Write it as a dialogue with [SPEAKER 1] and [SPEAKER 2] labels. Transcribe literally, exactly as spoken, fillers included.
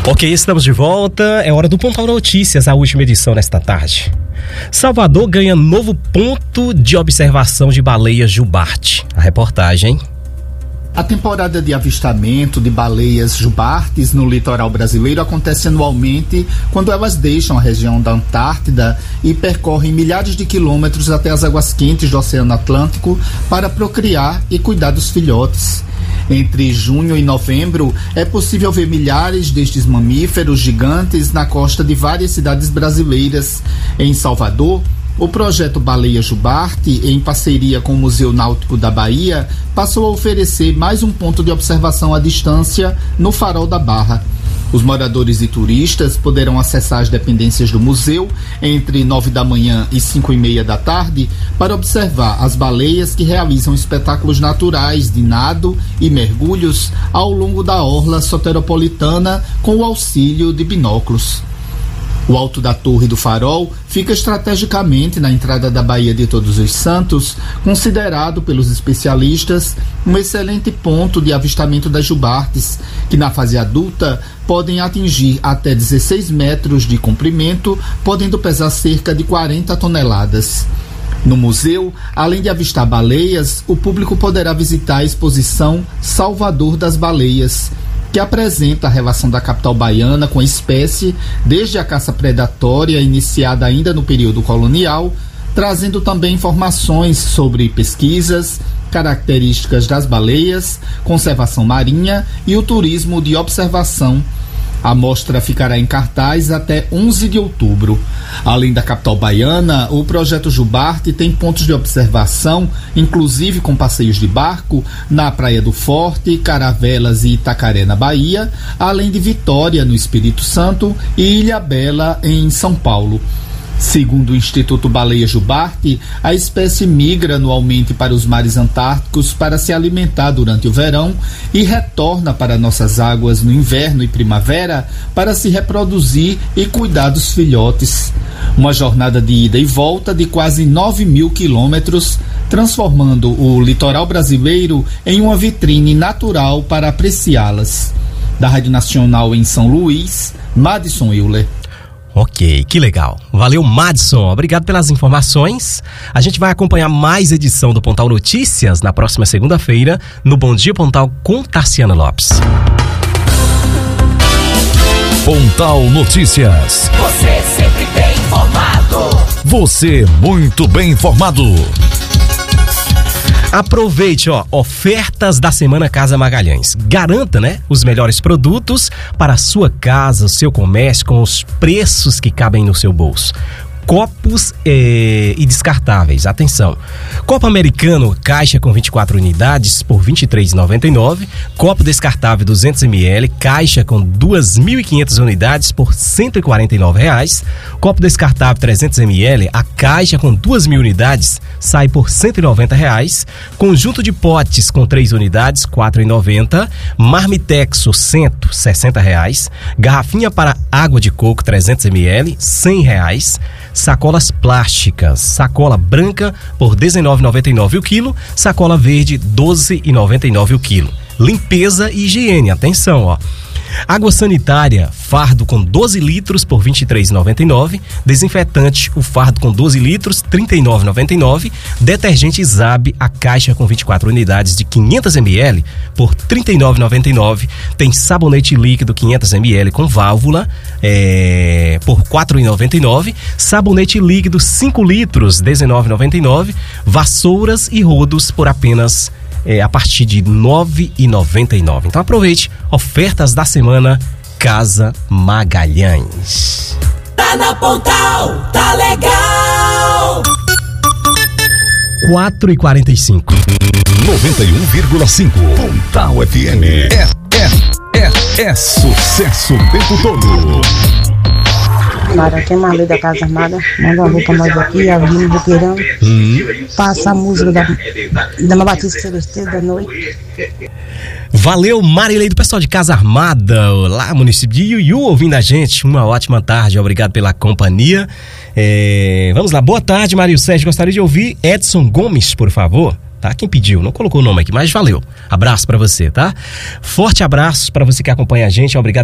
[SPEAKER 1] Ok, estamos de volta. É hora do Pontal Notícias, a última edição nesta tarde. Salvador ganha novo ponto de observação de baleias jubarte. A reportagem.
[SPEAKER 2] A temporada de avistamento de baleias jubartes no litoral brasileiro acontece anualmente quando elas deixam a região da Antártida e percorrem milhares de quilômetros até as águas quentes do Oceano Atlântico para procriar e cuidar dos filhotes. Entre junho e novembro, é possível ver milhares destes mamíferos gigantes na costa de várias cidades brasileiras. Em Salvador, o projeto Baleia Jubarte, em parceria com o Museu Náutico da Bahia, passou a oferecer mais um ponto de observação à distância no Farol da Barra. Os moradores e turistas poderão acessar as dependências do museu entre nove da manhã e cinco e meia da tarde para observar as baleias que realizam espetáculos naturais de nado e mergulhos ao longo da orla soteropolitana com o auxílio de binóculos. O alto da Torre do Farol fica estrategicamente na entrada da Baía de Todos os Santos, considerado pelos especialistas um excelente ponto de avistamento das jubartes, que na fase adulta podem atingir até dezesseis metros de comprimento, podendo pesar cerca de quarenta toneladas. No museu, além de avistar baleias, o público poderá visitar a exposição Salvador das Baleias, que apresenta a relação da capital baiana com a espécie desde a caça predatória iniciada ainda no período colonial, trazendo também informações sobre pesquisas, características das baleias, conservação marinha e o turismo de observação. A mostra ficará em cartaz até onze de outubro. Além da capital baiana, o projeto Jubarte tem pontos de observação, inclusive com passeios de barco, na Praia do Forte, Caravelas e Itacaré, na Bahia, além de Vitória, no Espírito Santo, e Ilhabela, em São Paulo. Segundo o Instituto Baleia Jubarte, a espécie migra anualmente para os mares antárticos para se alimentar durante o verão e retorna para nossas águas no inverno e primavera para se reproduzir e cuidar dos filhotes. Uma jornada de ida e volta de quase nove mil quilômetros, transformando o litoral brasileiro em uma vitrine natural para apreciá-las. Da Rádio Nacional em São Luís, Madison Euler.
[SPEAKER 1] Ok, que legal. Valeu, Madison. Obrigado pelas informações. A gente vai acompanhar mais edição do Pontal Notícias na próxima segunda-feira no Bom Dia Pontal com Tarciana Lopes.
[SPEAKER 3] Pontal Notícias.
[SPEAKER 4] Você sempre bem informado.
[SPEAKER 3] Você muito bem informado.
[SPEAKER 1] Aproveite, ó, ofertas da Semana Casa Magalhães. Garanta, né, os melhores produtos para a sua casa, o seu comércio, com os preços que cabem no seu bolso. Copos eh, e descartáveis. Atenção. Copo americano, caixa com vinte e quatro unidades por vinte e três reais e noventa e nove centavos. Copo descartável duzentos mililitros, caixa com duas mil e quinhentas unidades por cento e quarenta e nove reais. Copo descartável trezentos mililitros, a caixa com duas mil unidades sai por cento e noventa reais. Conjunto de potes com três unidades, quatro reais e noventa centavos. Marmitexo, cento e sessenta reais. Garrafinha para água de coco, trezentos mililitros, cem reais. Sacolas plásticas, sacola branca por dezenove reais e noventa e nove centavos o quilo, sacola verde doze reais e noventa e nove centavos o quilo. Limpeza e higiene, atenção, ó. Água sanitária, fardo com doze litros por vinte e três reais e noventa e nove centavos. Desinfetante, o fardo com doze litros, trinta e nove reais e noventa e nove centavos. Detergente Zab, a caixa com vinte e quatro unidades de quinhentos mililitros por trinta e nove reais e noventa e nove centavos. Tem sabonete líquido quinhentos mililitros com válvula é, por quatro reais e noventa e nove centavos. Sabonete líquido cinco litros, dezenove reais e noventa e nove centavos. Vassouras e rodos por apenas É, a partir de nove reais e noventa e nove centavos. Então aproveite, ofertas da semana Casa Magalhães.
[SPEAKER 4] Tá na Pontal, tá legal.
[SPEAKER 1] quatro e quarenta e cinco.
[SPEAKER 3] noventa e um vírgula cinco. Pontal F M. É, é, é, é sucesso o tempo todo.
[SPEAKER 5] Mara, aqui é Marley da Casa Armada. Manda uma roupa mais aqui, Avenida do Queirão. Hum. Passa a música da Dama Batista Celesteira da noite.
[SPEAKER 1] Valeu, Marilei, do pessoal de Casa Armada, lá no município de Iuiú, ouvindo a gente. Uma ótima tarde, obrigado pela companhia. É, vamos lá, boa tarde, Maria Sérgio. Gostaria de ouvir Edson Gomes, por favor. Tá? Quem pediu, não colocou o nome aqui, mas valeu. Abraço pra você, tá? Forte abraço pra você que acompanha a gente, obrigado